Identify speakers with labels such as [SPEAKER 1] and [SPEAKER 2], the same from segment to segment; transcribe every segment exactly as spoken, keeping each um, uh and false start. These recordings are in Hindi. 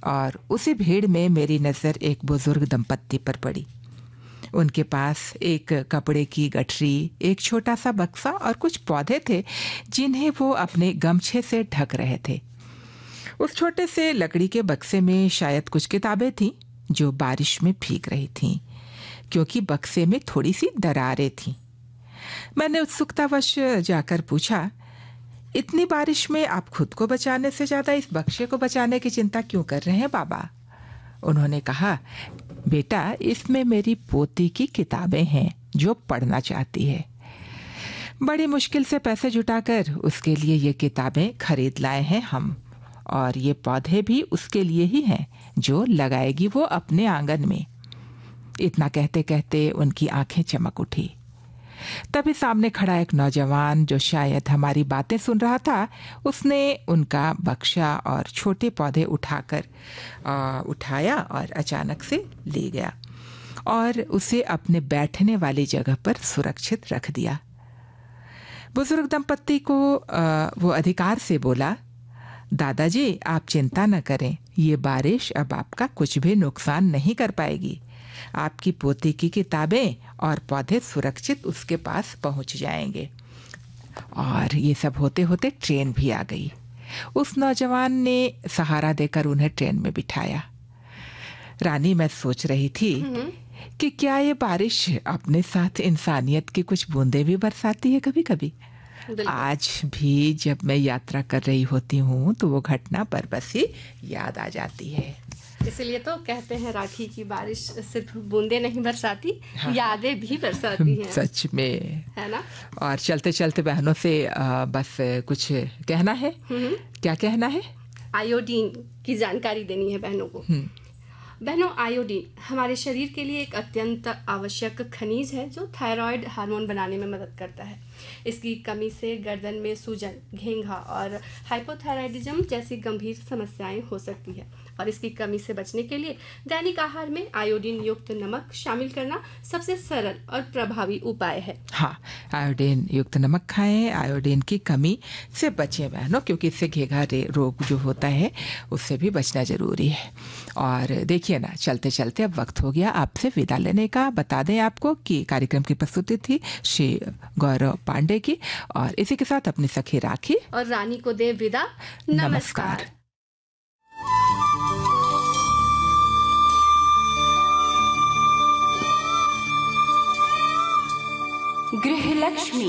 [SPEAKER 1] और उसी भीड़ में मेरी नज़र एक बुजुर्ग दंपत्ति पर पड़ी। उनके पास एक कपड़े की गठरी, एक छोटा सा बक्सा और कुछ पौधे थे जिन्हें वो अपने गमछे से ढक रहे थे। उस छोटे से लकड़ी के बक्से में शायद कुछ किताबें थीं जो बारिश में भीग रही थीं, क्योंकि बक्से में थोड़ी सी दरारें थीं। मैंने उत्सुकतावश जाकर पूछा, इतनी बारिश में आप खुद को बचाने से ज़्यादा इस बक्से को बचाने की चिंता क्यों कर रहे हैं बाबा? उन्होंने कहा, बेटा, इसमें मेरी पोती की किताबें हैं जो पढ़ना चाहती है। बड़ी मुश्किल से पैसे जुटाकर उसके लिए ये किताबें खरीद लाए हैं हम, और ये पौधे भी उसके लिए ही हैं जो लगाएगी वो अपने आंगन में। इतना कहते कहते उनकी आंखें चमक उठी। तभी सामने खड़ा एक नौजवान जो शायद हमारी बातें सुन रहा था, उसने उनका बक्सा और छोटे पौधे उठाकर आ, उठाया और अचानक से ले गया और उसे अपने बैठने वाली जगह पर सुरक्षित रख दिया। बुजुर्ग दंपत्ति को आ, वो अधिकार से बोला, दादाजी, आप चिंता न करें, ये बारिश अब आपका कुछ भी नुकसान नहीं कर पाएगी। आपकी पोती की किताबें और पौधे सुरक्षित उसके पास पहुंच जाएंगे। और ये सब होते होते ट्रेन भी आ गई। उस नौजवान ने सहारा देकर उन्हें ट्रेन में बिठाया। रानी, मैं सोच रही थी कि क्या ये बारिश अपने साथ इंसानियत की कुछ बूंदें भी बरसाती है कभी कभी। आज भी जब मैं यात्रा कर रही होती हूँ तो वो घटना पर बस ही याद आ जाती है।
[SPEAKER 2] इसलिए तो कहते हैं राखी की बारिश सिर्फ बूंदे नहीं बरसाती, हाँ, यादें भी बरसाती हैं।
[SPEAKER 1] सच में, है ना। और चलते चलते बहनों से आ, बस कुछ कहना है। क्या कहना है?
[SPEAKER 2] आयोडीन की जानकारी देनी है बहनों को। बहनों, आयोडीन हमारे शरीर के लिए एक अत्यंत आवश्यक खनिज है जो थायराइड हार्मोन बनाने में मदद करता है। इसकी कमी से गर्दन में सूजन, घेंघा और हाइपोथायराइडिज्म जैसी गंभीर समस्याएं हो सकती है, और इसकी कमी से बचने के लिए दैनिक आहार में आयोडीन युक्त नमक शामिल करना सबसे सरल और प्रभावी उपाय है।
[SPEAKER 1] हाँ, आयोडीन युक्त नमक खाएं, आयोडीन की कमी से बचें बहनों, क्योंकि इससे घेंघा रोग जो होता है उससे भी बचना जरूरी है। और देखिए ना, चलते चलते अब वक्त हो गया आपसे विदा लेने का। बता दें आपको कि कार्यक्रम की प्रस्तुति थी श्री गौरव पांडे की, और इसी के साथ अपनी सखी राखी
[SPEAKER 2] और रानी को दे विदा। नमस्कार।
[SPEAKER 3] गृहलक्ष्मी।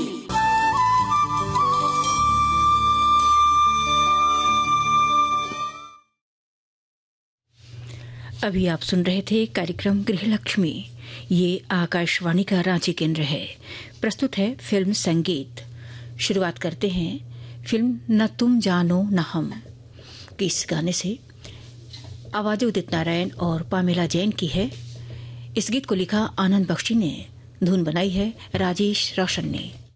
[SPEAKER 3] अभी आप सुन रहे थे कार्यक्रम गृहलक्ष्मी। ये आकाशवाणी का रांची केंद्र है। प्रस्तुत है फिल्म संगीत। शुरुआत करते हैं फिल्म न तुम जानो न हम के इस गाने से। आवाज़ उदित नारायण और पामेला जैन की है। इस गीत को लिखा आनंद बख्शी ने, धुन बनाई है राजेश रोशन ने।